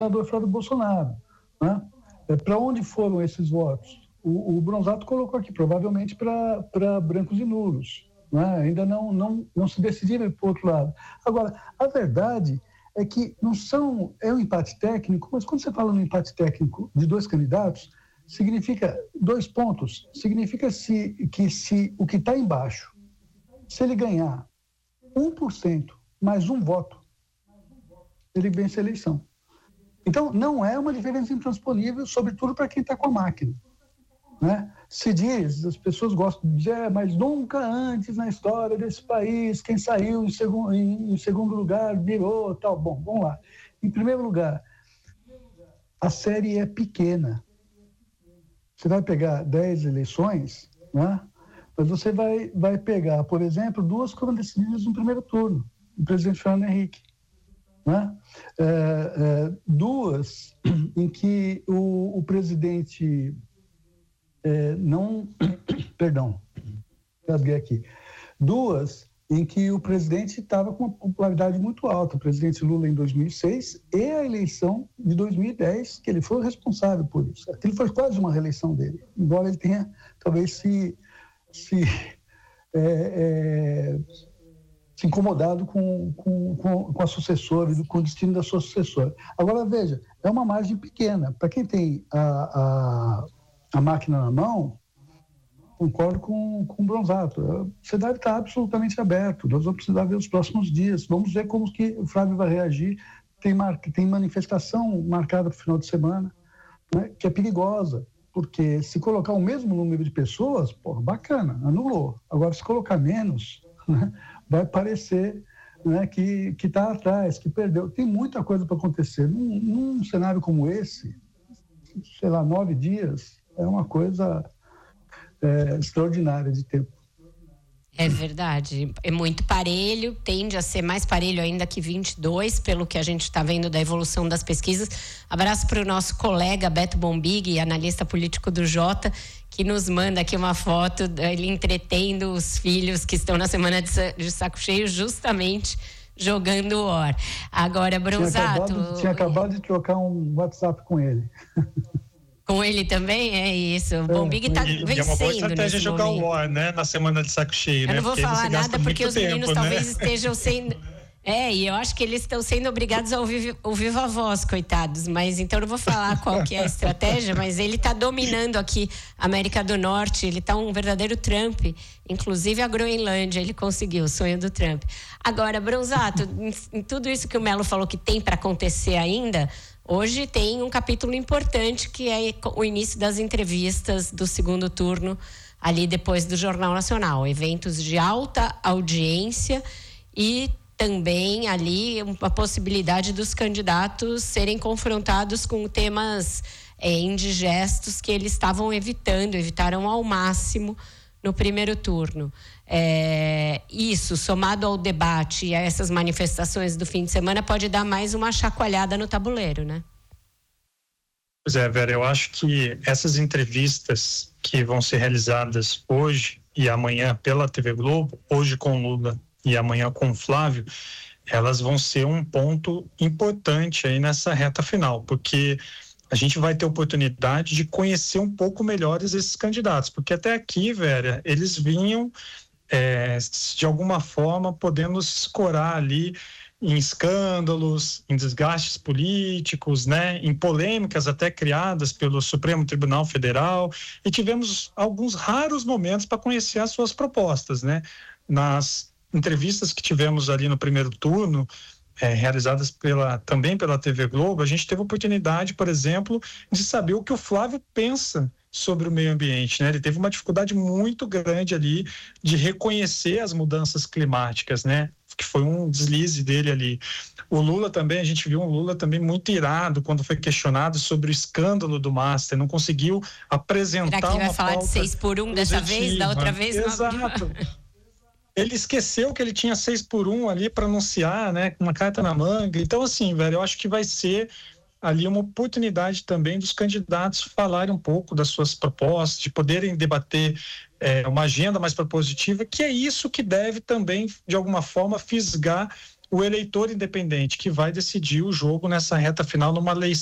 senador Flávio Bolsonaro, né? Para onde foram esses votos? O Bronzato colocou aqui, provavelmente para brancos e nulos, né? Ainda não se decidiram para o outro lado. Agora, a verdade é que não são, é um empate técnico, mas quando você fala no empate técnico de dois candidatos, significa 2 pontos, significa que se o que está embaixo, se ele ganhar 1% mais um voto, ele vence a eleição. Então, não é uma diferença intransponível, sobretudo para quem está com a máquina, né? Se diz, as pessoas gostam de dizer, mas nunca antes na história desse país, quem saiu em segundo lugar virou, tal. Bom, vamos lá. Em primeiro lugar, a série é pequena. Você vai pegar 10 eleições, né? Mas você vai pegar, por exemplo, 2 que foram decididas no primeiro turno, o presidente Fernando Henrique, né? 2 em que o presidente rasguei aqui. 2 em que o presidente estava com uma popularidade muito alta, o presidente Lula em 2006 e a eleição de 2010, que ele foi responsável por isso. Aquilo foi quase uma reeleição dele, embora ele tenha talvez se incomodado com a sucessora, com o destino da sua sucessora. Agora, veja, é uma margem pequena. Para quem tem a máquina na mão, concordo com o Bronzato. Você deve estar absolutamente aberto. Nós vamos precisar ver os próximos dias. Vamos ver como que o Flávio vai reagir. Tem manifestação marcada para o final de semana, né, que é perigosa, porque se colocar o mesmo número de pessoas, bacana, anulou. Agora, se colocar menos, né, vai parecer, né, que está atrás, que perdeu. Tem muita coisa para acontecer. Num cenário como esse, 9 dias, é uma coisa extraordinária de tempo. É verdade, é muito parelho, tende a ser mais parelho ainda que 22, pelo que a gente está vendo da evolução das pesquisas. Abraço para o nosso colega Beto Bombig, analista político do Jota, que nos manda aqui uma foto dele entretendo os filhos que estão na semana de saco cheio, justamente jogando War. Agora, Bronzato... Tinha acabado de trocar um WhatsApp com ele. Com ele também, é isso. O Bombig está vencendo. É uma boa estratégia jogar o War, né? Na semana de saco cheio, né? Eu não vou falar nada porque os meninos tempo, talvez né? estejam sendo... E eu acho que eles estão sendo obrigados a ouvir a voz, coitados. Mas então eu não vou falar qual que é a estratégia, mas ele está dominando aqui a América do Norte, ele está um verdadeiro Trump. Inclusive a Groenlândia, ele conseguiu, o sonho do Trump. Agora, Bronzato, em tudo isso que o Melo falou que tem para acontecer ainda, hoje tem um capítulo importante que é o início das entrevistas do segundo turno, ali depois do Jornal Nacional. Eventos de alta audiência e também ali uma possibilidade dos candidatos serem confrontados com temas indigestos que eles evitaram ao máximo no primeiro turno. Isso, somado ao debate e a essas manifestações do fim de semana, pode dar mais uma chacoalhada no tabuleiro, né? Pois é, Vera, eu acho que essas entrevistas que vão ser realizadas hoje e amanhã pela TV Globo, hoje com Lula e amanhã com o Flávio, elas vão ser um ponto importante aí nessa reta final, porque a gente vai ter oportunidade de conhecer um pouco melhor esses candidatos, porque até aqui, Vera, eles vinham de alguma forma podendo se escorar ali em escândalos, em desgastes políticos, né, em polêmicas até criadas pelo Supremo Tribunal Federal, e tivemos alguns raros momentos para conhecer as suas propostas, né? Nas entrevistas que tivemos ali no primeiro turno, realizadas também pela TV Globo, a gente teve a oportunidade, por exemplo, de saber o que o Flávio pensa sobre o meio ambiente, né? Ele teve uma dificuldade muito grande ali de reconhecer as mudanças climáticas, né? Que foi um deslize dele ali. O Lula também, a gente viu um Lula também muito irado quando foi questionado sobre o escândalo do Master, não conseguiu apresentar uma pauta. Será que ele vai falar de 6x1 dessa vez, da outra vez? Exato. Ele esqueceu que ele tinha 6x1 ali para anunciar, né, com uma carta na manga. Então, assim, velho, eu acho que vai ser ali uma oportunidade também dos candidatos falarem um pouco das suas propostas, de poderem debater uma agenda mais propositiva, que é isso que deve também, de alguma forma, fisgar o eleitor independente que vai decidir o jogo nessa reta final numa